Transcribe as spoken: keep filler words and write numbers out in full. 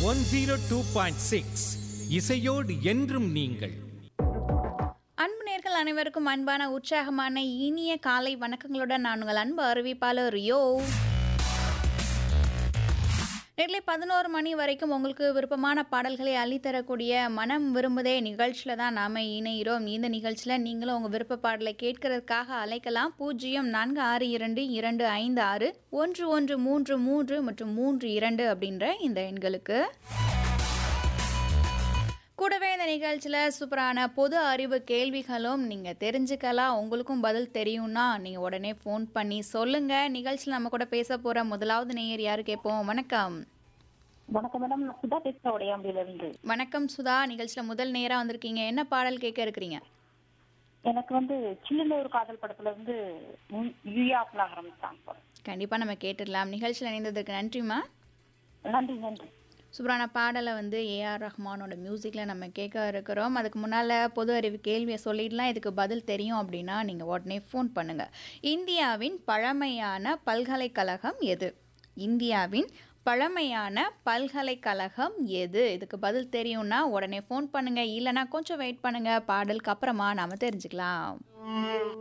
One zero two point six இசையோடு என்றும் நீங்கள். அன்பு நேர்கள் அனைவருக்கும் அன்பான உற்சாகமான இனிய காலை வணக்கங்களுடன் நான் உங்கள் அன்பு அறிவிப்பாளர் ரியோ. நேரிலே பதினோரு மணி வரைக்கும் உங்களுக்கு விருப்பமான பாடல்களை அள்ளித்தரக்கூடிய மனம் விரும்புதே நிகழ்ச்சியில் தான் நாம் இணைகிறோம். இந்த நிகழ்ச்சியில் நீங்களும் உங்கள் விருப்ப பாடலை கேட்கறதுக்காக அழைக்கலாம். பூஜ்ஜியம் நான்கு ஆறு இரண்டு இரண்டு ஐந்து ஆறு ஒன்று ஒன்று மூன்று மூன்று மற்றும் மூன்று இரண்டு அப்படின்ற இந்த எண்களுக்கு. கூடவே இந்த நிகழ்ச்சியில் சூப்பரான பொது அறிவு கேள்விகளும் நீங்கள் தெரிஞ்சுக்கலாம். உங்களுக்கும் பதில் தெரியும்னா நீங்கள் உடனே ஃபோன் பண்ணி சொல்லுங்கள். நிகழ்ச்சியில் நம்ம கூட பேச போகிற முதலாவது நேயர் யாரு கேட்போம். வணக்கம். வணக்கம் மேடம், நான் சுதா பேசுறேன் உடையாம்பிலிருந்து. வணக்கம் சுதா, நிகழ்ச்சியில் முதல் நேராக வந்திருக்கீங்க. என்ன பாடல் கேட்க இருக்கிறீங்க? எனக்கு வந்து சின்ன ஒரு காதல் படத்துல இருந்து யூயா பிளாகரம் சாங் போறேன். கண்டிப்பாக நம்ம கேட்டுடலாம். நிகழ்ச்சியில் இணைந்ததுக்கு நன்றிம்மா. நன்றி நன்றி. சூப்பரான பாடலை வந்து ஏஆர் ரஹ்மானோட மியூசிக்கில் நம்ம கேட்க இருக்கிறோம். அதுக்கு முன்னால் பொது அறிவு கேள்வியை சொல்லிடலாம். இதுக்கு பதில் தெரியும் அப்படின்னா நீங்கள் உடனே ஃபோன் பண்ணுங்கள். இந்தியாவின் பழமையான பல்கலைக்கழகம் எது? இந்தியாவின் பழமையான பல்கலைக்கழகம் எது? இதுக்கு பதில் தெரியும்னா உடனே ஃபோன் பண்ணுங்கள். இல்லைனா கொஞ்சம் வெயிட் பண்ணுங்கள். பாடலுக்கு அப்புறமா நாம் தெரிஞ்சுக்கலாம்.